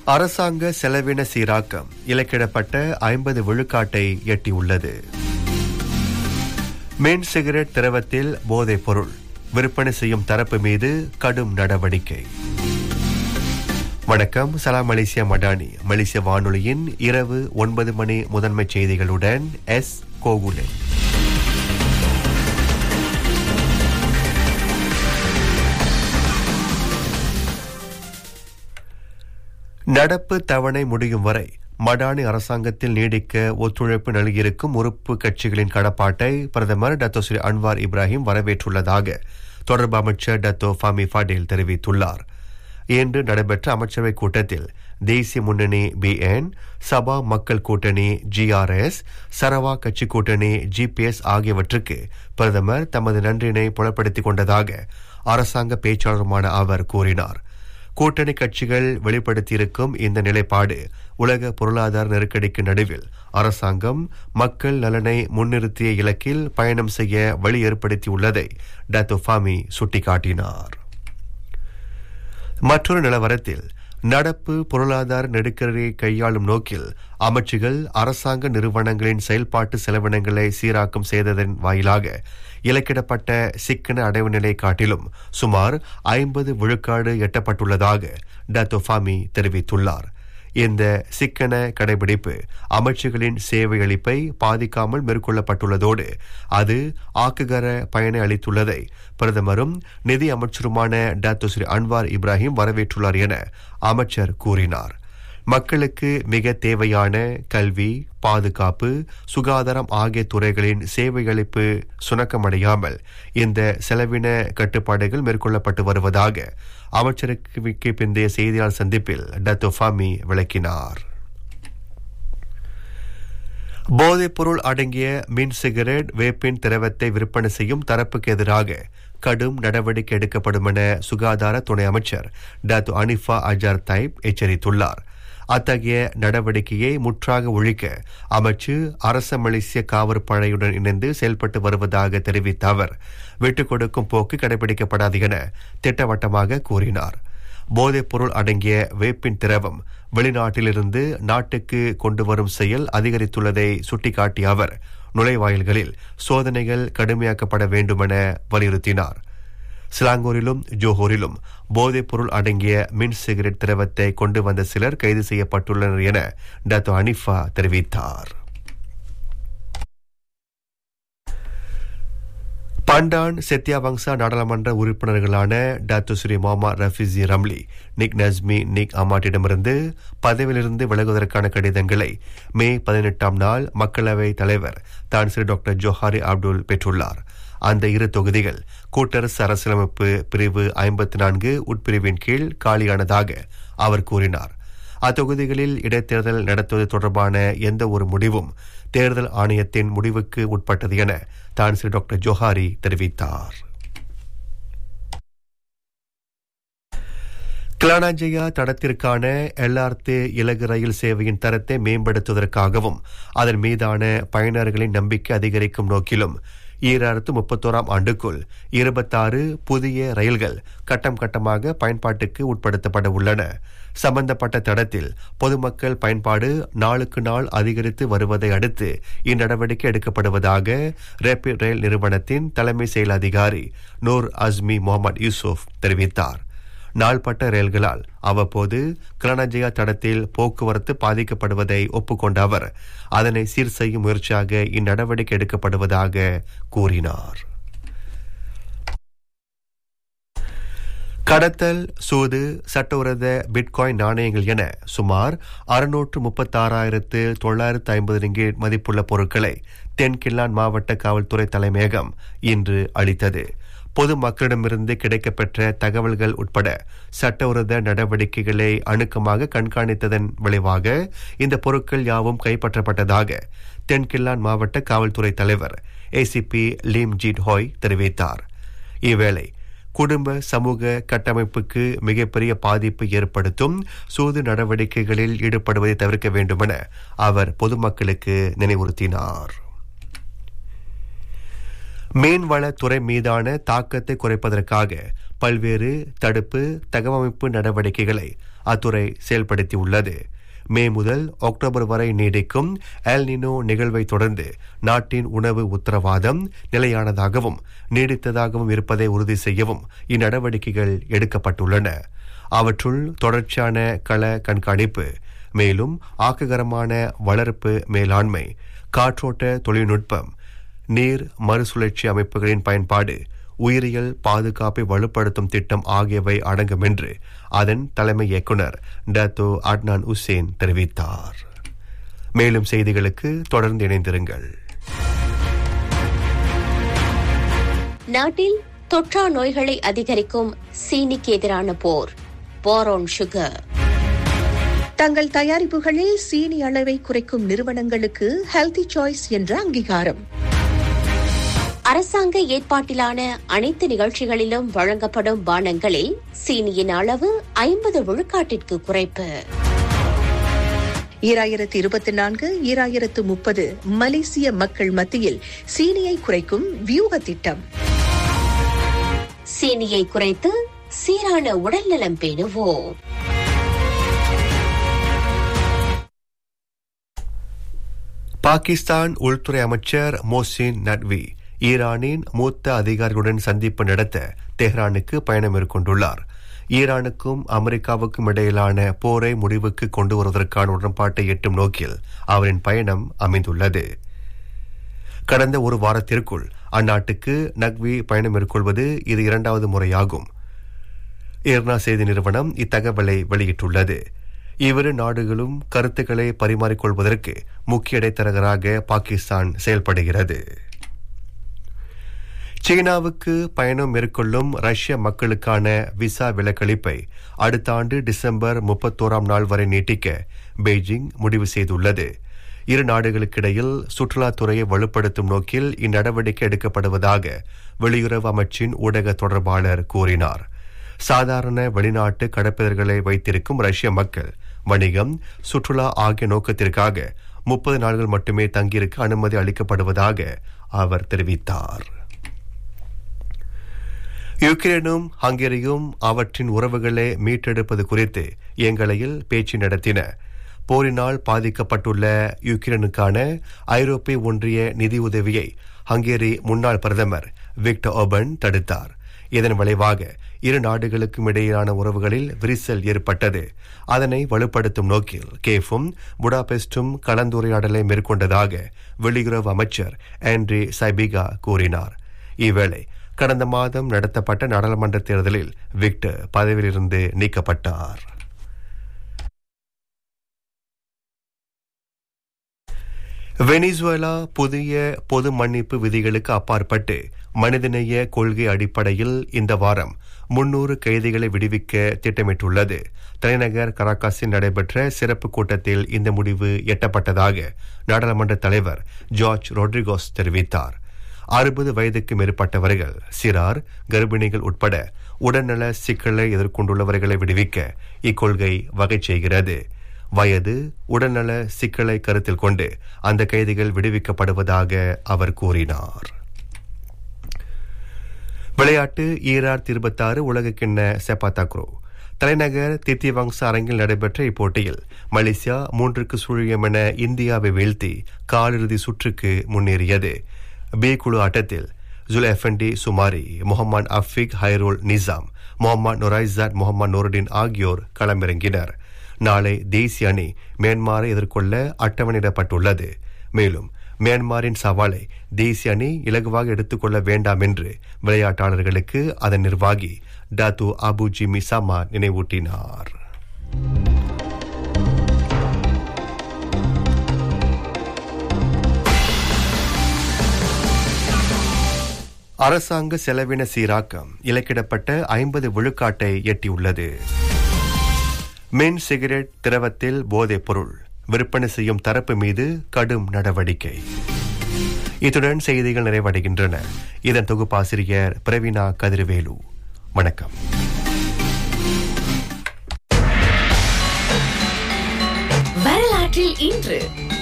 அரசாங்க செலவின சீராக்கம் இலக்கிடப்பட்ட 50 விழுக்காட்டை எட்டியுள்ளது. மின் சிகரெட் திரவத்தில் போதைப் பொருள் விற்பனை செய்யும் தரப்பு மீது கடும் நடவடிக்கை. வணக்கம், சலாம் மலேசியா மடானி. மலேசிய வானொலியின் இரவு 9 மணி முதன்மை செய்திகளுடன் எஸ் கோகுலன். நடப்பு தவணை முடியும் வரை மடானி அரசாங்கத்தில் நீடிக்க ஒத்துழைப்பு நல்கியிருக்கும் உறுப்பு கட்சிகளின் கடப்பாட்டை பிரதமர் டத்தோ ஸ்ரீ அன்வார் இப்ராஹிம் வரவேற்றுள்ளதாக தொடர்பு அமைச்சர் டத்தோ ஃபாமி ஃபடேல் தெரிவித்துள்ளார். இன்று நடைபெற்ற அமைச்சரவை கூட்டத்தில் தேசிய முன்னணி BN, சபா மக்கள் கூட்டணி GRS, சரவா கட்சி கூட்டணி GPS ஆகியவற்றுக்கு பிரதமர் தமது நன்றினை புலப்படுத்திக் கொண்டதாக அரசாங்க பேச்சாளருமான அவர் கூறினார். கூட்டணி கட்சிகள் வெளிப்படுத்தியிருக்கும் இந்த நிலைப்பாடு உலக பொருளாதார நெருக்கடிக்கு நடுவில் அரசாங்கம் மக்கள் நலனை முன்னிறுத்திய இலக்கில் பயணம் செய்ய வழி ஏற்படுத்தியுள்ளதை டத்தோ ஃபாமி சுட்டிக்காட்டினார். மற்றொரு நிலவரத்தில் நடப்பு பொருளாதார நெருக்கடியை கையாளும் நோக்கில் அமைச்சுகள் அரசாங்க நிறுவனங்களின் செயல்பாட்டு செலவினங்களை சீராக்கம் செய்ததன் வாயிலாக இலக்கிடப்பட்ட சிக்கன அடைவு நிலை காட்டிலும் சுமார் 50 விழுக்காடு எட்டப்பட்டுள்ளதாக டத்தோ ஃபாமி தெரிவித்துள்ளார். இந்த சிக்கன கடைபிடிப்பு அமைச்சுகளின் சேவை அளிப்பை பாதிக்காமல் மேற்கொள்ளப்பட்டுள்ளதோடு அது ஆக்குகர பயனை அளித்துள்ளதை பிரதமரும் நிதி அமைச்சருமான டத்தோ ஸ்ரீ அன்வார் இப்ராஹிம் வரவேற்றுள்ளார் என அமைச்சர் கூறினார். மக்களுக்கு மிக தேவையான கல்வி, பாதுகாப்பு, சுகாதாரம் ஆகிய துறைகளின் சேவை அளிப்பு சுணக்கமடையாமல் இந்த செலவின கட்டுப்பாடுகள் மேற்கொள்ளப்பட்டு வருவதாக அமைச்சருக்கு பிந்தைய செய்தியாளர் சந்திப்பில் டத்தோ ஃபாமி விளக்கினார். போதைப்பொருள் அடங்கிய மின் சிகரெட், வேப்பின் திரவத்தை விற்பனை செய்யும் தரப்புக்கு எதிராக கடும் நடவடிக்கை எடுக்கப்படும் என சுகாதார துணை அமைச்சர் டத்தோ அனிஃபா அஜார் தைப் எச்சரித்துள்ளார். அத்தகைய நடவடிக்கையை முற்றாக ஒழிக்க அமைச்சு அரச மலேசிய காவற்படையுடன் இணைந்து செயல்பட்டு வருவதாக தெரிவித்த அவர் விட்டுக் கொடுக்கும் போக்கு கடைபிடிக்கப்படாது என திட்டவட்டமாக கூறினார். போதைப் பொருள் அடங்கிய வேப்பின் திரவம் வெளிநாட்டிலிருந்து நாட்டுக்கு கொண்டு வரும் செயல் அதிகரித்துள்ளதை சுட்டிக்காட்டிய அவர் நுழைவாயில்களில் சோதனைகள் கடுமையாக்கப்பட வேண்டுமென வலியுறுத்தினார். சிலாங்கூரிலும் ஜோஹோரிலும் போதைப் பொருள் அடங்கிய மின் சிகரெட் திரவத்தை கொண்டு வந்த சிலர் கைது செய்யப்பட்டுள்ளனர் என டத்தோ அனிஃபா தெரிவித்தார். பண்டான் செத்தியாவங்சா நாடாளுமன்ற உறுப்பினர்களான Dato Sri Mohammed Rafizi Ramli, நிக் நஸ்மி, நிக் அமாட்டிடமிருந்து பதவியிலிருந்து விலகுவதற்கான கடிதங்களை மே 18ஆம் நாள் மக்களவை தலைவர் தான் ஸ்ரீ டாக்டர் ஜோஹாரி அப்துல் பெற்றுள்ளார். அந்த இரு தொகுதிகள் கூட்டரசு அரசியலமைப்பு பிரிவு 54 உட்பிரிவின் கீழ் காலியானதாக அவர் கூறினார். அத்தொகுதிகளில் இடைத்தேர்தல் நடத்துவது தொடர்பான எந்த ஒரு முடிவும் தேர்தல் ஆணையத்தின் முடிவுக்கு உட்பட்டது என தான் ஸ்ரீ டாக்டர் ஜோஹாரி தெரிவித்தார். கிளானாஜயா தடத்திற்கான LRT இலகு ரயில் சேவையின் தரத்தை மேம்படுத்துவதற்காகவும் அதன் மீதான பயனர்களின் நம்பிக்கை அதிகரிக்கும் நோக்கிலும் 2031ஆம் ஆண்டுக்குள் 26 புதிய ரயில்கள் கட்டம் கட்டமாக பயன்பாட்டுக்கு உட்படுத்தப்பட உள்ளன. சம்பந்தப்பட்ட தடத்தில் பொதுமக்கள் பயன்பாடு நாளுக்கு நாள் அதிகரித்து வருவதை அடுத்து இந்நடவடிக்கை எடுக்கப்படுவதாக ரேபிட் ரயில் நிறுவனத்தின் தலைமை செயல் அதிகாரி நூர் அஸ்மி முகமது யூசுப் தெரிவித்தார். நாள்பட்ட ரயில்களால் அவ்வப்போது கிளானாஜயா தடத்தில் போக்குவரத்து பாதிக்கப்படுவதை ஒப்புக்கொண்ட அவர் அதனை சீர் செய்யும் முயற்சியாக இந்நடவடிக்கை எடுக்கப்படுவதாக கூறினார். கடத்தல், சூது, சட்டவிரோத பிட்காயின் நாணயங்கள் என சுமார் 636,950 ரிங்கேட் மதிப்புள்ள பொருட்களை தென்கில்லான் மாவட்ட காவல்துறை தலைமையகம் இன்று அளித்தது. பொதுமக்களிடமிருந்து கிடைக்கப்பெற்ற தகவல்கள் உட்பட சட்டவிரோத நடவடிக்கைகளை அணுக்கமாக கண்காணித்ததன் விளைவாக இந்த பொருட்கள் யாவும் கைப்பற்றப்பட்டதாக தென்கில்லான் மாவட்ட காவல்துறை தலைவர் ACP லீம் ஜீட் ஹோய் தெரிவித்தார். இவ்வேளை குடும்ப சமூக கட்டமைப்புக்கு மிகப்பெரிய பாதிப்பு ஏற்படுத்தும் சூது நடவடிக்கைகளில் ஈடுபடுவதை தவிர்க்க வேண்டுமென அவர் பொதுமக்களுக்கு நினைவுறுத்தினார். மீன்வளத்துறை மீதான தாக்கத்தை குறைப்பதற்காக பல்வேறு தடுப்பு தகவமைப்பு நடவடிக்கைகளை அத்துறை செயல்படுத்தியுள்ளது. மே முதல் அக்டோபர் வரை நீடிக்கும் எல் நினோ நிகழ்வை தொடர்ந்து நாட்டின் உணவு உத்தரவாதம் நிலையானதாகவும் நீடித்ததாகவும் இருப்பதை உறுதி செய்யவும் இந்நடவடிக்கைகள் எடுக்கப்பட்டுள்ளன. அவற்றுள் தொடர்ச்சியான கள கண்காணிப்பு, மேலும் ஆக்ககரமான வளர்ப்பு மேலாண்மை, காற்றோட்ட தொழில்நுட்பம், நீர் மறுசுழற்சி அமைப்புகளின் பயன்பாடு, உயிரியல் பாதுகாப்பை வலுப்படுத்தும் திட்டம் ஆகியவை அடங்கும் என்று அதன் தலைமை இயக்குனர் டத்தோ அட்னான் உசேன் தெரிவித்தார். மேலும் செய்திகளுக்கு தொடர்ந்து இணைந்திருங்கள். நாட்டில் தொற்றா நோய்களை அதிகரிக்கும் சீனிக்கு எதிரான போர் ஆன் சுகர். தங்கள் தயாரிப்புகளில் சீனி அளவை குறைக்கும் நிறுவனங்களுக்கு ஹெல்தி சாய்ஸ் என்ற அங்கீகாரம். அரசாங்க ஏற்பாட்டிலான அனைத்து நிகழ்ச்சிகளிலும் வழங்கப்படும் பானங்களில் சீனியின் அளவு 50 விழுக்காட்டிற்கு குறைப்பு. 2024-2030 மலேசிய மக்கள் மத்தியில் சீனியை குறைக்கும் வியூக திட்டம். சீனியை குறைத்து சீரான உடல்நலம் பேணுவோம். பாகிஸ்தான் உள்துறை அமைச்சர் மோசின் நட்வி ஈரானின் மூத்த அதிகாரிகளுடன் சந்திப்பு நடத்த தெஹ்ரானுக்கு பயணம் மேற்கொண்டுள்ளார். ஈரானுக்கும் அமெரிக்காவுக்கும் இடையிலான போரை முடிவுக்கு கொண்டு வருவதற்கான உடன்பாட்டை எட்டும் நோக்கில் அவரின் பயணம் அமைந்துள்ளது. கடந்த ஒரு வாரத்திற்குள் அந்நாட்டுக்கு நக்வி பயணம் மேற்கொள்வது இது இரண்டாவது முறையாகும். இர்னா செய்தி நிறுவனம் இத்தகவலை வெளியிட்டுள்ளது. இவ்விரு நாடுகளும் கருத்துக்களை பரிமாறிக்கொள்வதற்கு முக்கிய இடைத்தரகராக பாகிஸ்தான் செயல்படுகிறது. சீனாவுக்கு பயணம் மேற்கொள்ளும் ரஷ்ய மக்களுக்கான விசா விலக்களிப்பை அடுத்த ஆண்டு டிசம்பர் 31ஆம் நாள் வரை நீட்டிக்க பெய்ஜிங் முடிவு செய்துள்ளது. இரு நாடுகளுக்கிடையில் சுற்றுலாத்துறையை வலுப்படுத்தும் நோக்கில் இந்நடவடிக்கை எடுக்கப்படுவதாக வெளியுறவு அமைச்சின் ஊடக தொடர்பாளர் கூறினார். சாதாரண வெளிநாட்டு கடற்பதர்களை வைத்திருக்கும் ரஷ்ய மக்கள் வணிகம், சுற்றுலா ஆகிய நோக்கத்திற்காக 30 நாட்கள் மட்டுமே தங்கியிருக்க அனுமதி அளிக்கப்படுவதாக அவர் தெரிவித்தார். யுக்ரைனும் ஹங்கேரியும் அவற்றின் உறவுகளை மீட்டெடுப்பது குறித்து எங்களையில் பேச்சு நடத்தின. போரினால் பாதிக்கப்பட்டுள்ள யுக்ரைனுக்கான ஐரோப்பிய ஒன்றிய நிதியுதவியை ஹங்கேரி முன்னாள் பிரதமர் விக்டர் ஓபன் தடுத்தார். இதன் விளைவாக இரு நாடுகளுக்கும் இடையிலான உறவுகளில் விரிசல் ஏற்பட்டது. அதனை வலுப்படுத்தும் நோக்கில் கேஃபும் புடாபெஸ்டும் கலந்துரையாடலை மேற்கொண்டதாக வெளியுறவு அமைச்சர் ஆண்ட்ரி சைபிகா கூறினார். இவ்வேளை கடந்த மாதம் நடத்தப்பட்ட நாடாளுமன்ற தேர்தலில் விக்டர் பதவியிலிருந்து நீக்கப்பட்டார். வெனிசுவேலா புதிய பொது மன்னிப்பு விதிகளுக்கு அப்பாற்பட்டு மனிதநேய கொள்கை அடிப்படையில் இந்த வாரம் 300 கைதிகளை விடுவிக்க திட்டமிட்டுள்ளது. தலைநகர் கராகாஸில் நடைபெற்ற சிறப்பு கூட்டத்தில் இந்த முடிவு எட்டப்பட்டதாக நாடாளுமன்ற தலைவர் ஜார்ஜ் ரொட்ரிகோஸ் தெரிவித்தார். 60 வயதுக்கு மேற்பட்டவர்கள், சிறார், கர்ப்பிணிகள் உட்பட உடல்நல சிக்கலை எதிர்கொண்டுள்ளவர்களை விடுவிக்க இக்கொள்கை வகை செய்கிறது. வயது, உடல்நல சிக்கலை கருத்தில் கொண்டு அந்த கைதிகள் விடுவிக்கப்படுவதாக அவர் கூறினார். விளையாட்டு 2026 உலகக்கிண்ண செப்பாத்தாக்ரோ தலைநகர் தித்திவங்ச அரங்கில் நடைபெற்ற இப்போட்டியில் மலேசியா 3-0 என இந்தியாவை வீழ்த்தி காலிறுதி சுற்றுக்கு முன்னேறியது. பி குழு ஆட்டத்தில் ஜுல்எஃபண்டி சுமாரி, முகமது அஃபிக் ஹைரோல் நிசாம், முகமது நொரைசாட், முகமது நூருடின் ஆகியோர் களமிறங்கினர். நாளை தேசிய அணி மியான்மரை எதிர்கொள்ள அட்டவணையிடப்பட்டுள்ளது. மேலும் மியான்மரின் சவாலை தேசிய அணி இலகுவாக எடுத்துக்கொள்ள வேண்டாம் என்று விளையாட்டாளர்களுக்கு அதன் நிர்வாகி டாத்து அபு ஜிமி சமா நினைவூட்டினார். அரசாங்க செலவின சீராக்கம் இலக்கிடப்பட்ட 50 விழுக்காட்டை எட்டியுள்ளது. மின் சிகரெட் திரவத்தில் போதைப் பொருள் விற்பனை செய்யும் தரப்பு மீது கடும் நடவடிக்கை. இத்துடன் செய்திகள் நிறைவடைகின்றன. இதன் தொகுப்பாசிரியர் பிரவீனா கதிர்வேலு. வணக்கம். வரலாற்றில் இன்று